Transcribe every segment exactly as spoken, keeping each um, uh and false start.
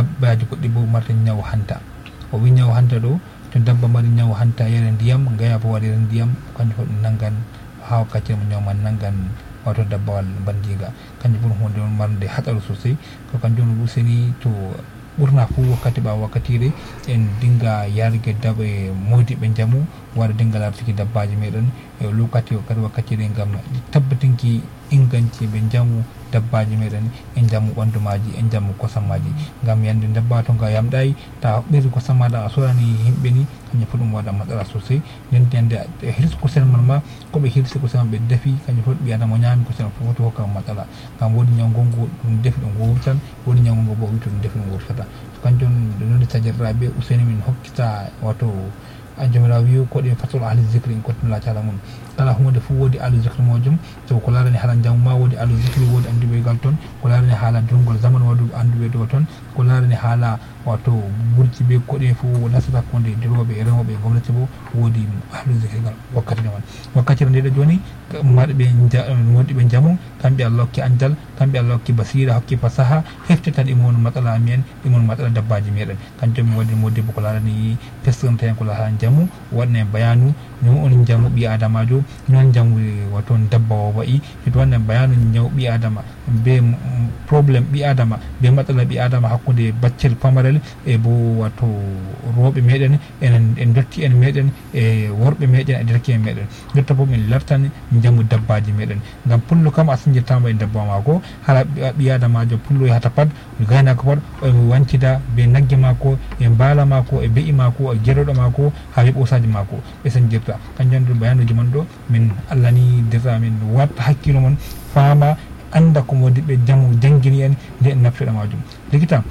dabbaji goɗɗi bo marta ñaw hanta o wi ñaw hanta ɗo to dabba mari ñaw hanta yare ndiyam gaya bo waɗira ndiyam kanjum fof ɗum nangan ha wakkati mo ñawman nangan wato dabbawal bandiga kanjum fof hunde on marde hatsaru sosai ko kanjum on useni to ɓurna fuu wakkati ɓawa wakkatire en dinga yargue daɓe modiɓe jaamu waɗa dinga lartuki dabbaji meɗen e lokati kadi wakkatire gam tabbatinki inganci ɓe jaamu dabbaji meɗen en jaamu ɓandumaji en jaamu kosammaji gam yande dabba to nga yamɗayi ta ɓeri kosam maɗa a sorani yimɓe ni kanjum fof ɗum waɗa matsala sosai nden yande hirsi kosel man ma koɓe hirsi kosel man ɓe deefi kanjum fof ɓi adama ñami kosel man fof to hokkama matsala gam woodi ñawgongo ɗum deefi ɗum wurtan woodi ñawgongo bo wi to ɗum deefi ɗum wurtata kanjum nonde sajirraɓe useni min hokkita wato a jomirawo wi koɗe fasol ahli zicri in kottinala cala mum kala hunde fof woodi ahli zicri mojum so ko larani haala jamu ma woodi ahli zicri woodi anduɓegal toon ko larani haala durgol zaman wadu anduɓe ɗo toon ko larani haala wato burji be koɗe fof nasata konde diroɓe e remoɓe gomnati bo woodi ahli zicri gal wakkati man wakkatire ndeɗo joni maɗe ɓe wonɗi ɓe jaamu kamɓe Allah hokki andal kamɓe Allah hokki basira hokki fasaha heftata ɗimon matsala amen ɗimon matsala dabbaji meɗen kanjum mi waɗi modibbo ko larani pestiranta hen ko larani jaamu waɗne bayanu no on jaamu ɓi adamajo non jaamu wato dabba o wayi to wanne bayanu ñaw ɓi adama be probléme ɓi adama be matsala ɓi adama hakkude baccel pamarel e bo wato rewɓe meɗen enen en dotti en meɗen e worɓe meɗen e derke en meɗen jotta bo min lartan jaamu dabbaji meɗen gam pullo kam a sinjirtama e dabba mako hala ɓi adamajo pullo yahata pat gaynako pat omo wancida be nagge mako e mbala mako e be'i mako e jeɗoɗo mako ha ɓosaji mako ɓe sinjirta kanjum ɗum bayanuji man ɗo min Allah ni dirta min watta hakkilo mon faama anda ko modiɓe jaamu jangguini en nde en naftiɗa majum likita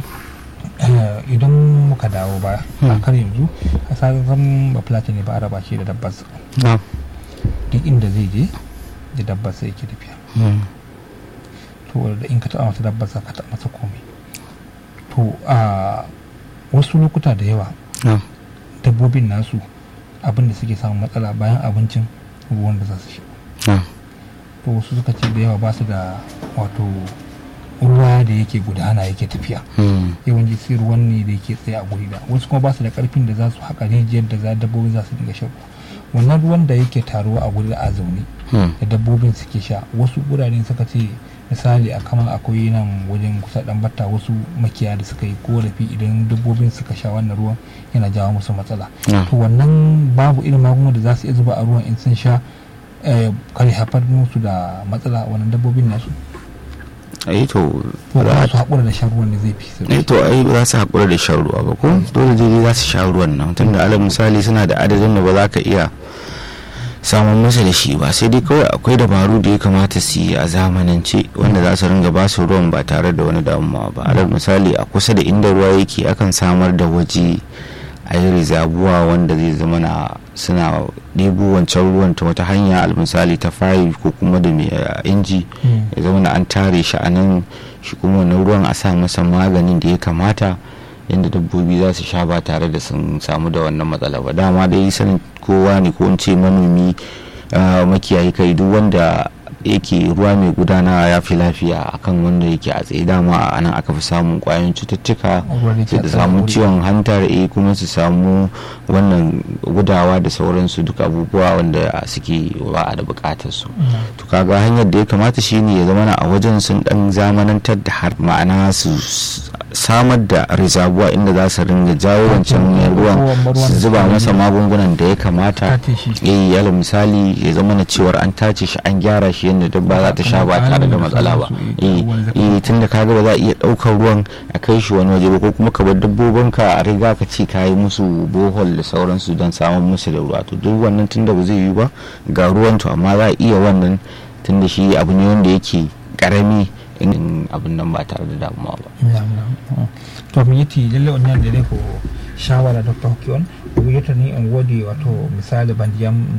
idan muka dawo ba a kar yanzu a sabon ba platini ba araba shi da dabbas duk inda zai je da dabbas sai yake tafiya to da in ka taɓa mata dabbas ka taɓa masa komai to a wasu lokuta da yawa dabbobin nasu abinda suke samun matsala bayan abincin ruwan da za su sha to wasu suka ce da yawa ba su da wato ruwa da yake gudana yake tafiya yawanci sai ruwan ne da yake tsaye a guri da wasu kuma ba su da karfin da za su haƙa rijiyar da za dabbobi za su dinga shan wannan ruwan da yake taruwa a guri da a zaune da dabbobin suke sha wasu guraren suka ce misali a kamar akwai nan wajen kusa dan batta wasu makiya da suka yi korafi idan dabbobin suka sha wannan ruwan yana jawo musu matsala to wannan babu irin magunguna da za su iya zuba a ruwan in sun sha kare haifar musu da matsala wannan dabbobin nasu ai to za su haƙura da shan ruwan da zai fi ai to ai ba za su haƙura da shan ruwa ba ko dole dai za su sha ruwan nan tunda alal misali suna da adadin da ba za ka iya samun masa da shi ba sai dai kawai akwai dabaru da ya kamata su yi a zamanance wanda za su ringa ba su ruwan ba tare da wani damuwa ba alal misali a kusa da inda ruwa yake akan samar da waje a yi rizabuwa wanda zai zama na suna ɗebo wancan ruwan ta wata hanya al misali ta fayi ko kuma da mai inji ya zama na an tare shi a nan shi kuma wannan ruwan a sa masa maganin da ya kamata yadda dabbobi za su sha ba tare da sun samu da wannan matsala ba dama dai sanin kowa ne ko in ce manomi makiyayi kai duk wanda yake ruwa mai gudana ya fi lafiya akan wanda yake a tsaye dama a nan aka fi samun kwayoyin cututtuka sai da samu ciwon hanta da kuma su samu wannan gudawa da sauransu duk abubuwa wanda suke ba a da bukatar su to kaga hanyar da ya kamata shine ya zama a wajen sun dan zamanantar da har ma'ana su samar da rizabuwa inda za su ringa jawo wancan ruwan su zuba masa magungunan da ya kamata eh yala misali ya zama na cewar an tace shi an gyara shi yadda dabba za ta sha ba tare da matsala ba eh tunda kaga ba za a iya daukar ruwan a kai shi wani waje ba ko kuma ka bar dabbobinka a riga ka ce ka yi musu bohol da sauransu don samun musu da ruwa to duk wannan tunda ba zai yi ba ga ruwan to amma za a iya wannan tunda shi abu ne wanda yake karami in abin nan ba tare da damuwa ba to mi yiti lalle on yande ko shawara doctor hokki on o wiyata ni on wodi wato misali bandiyam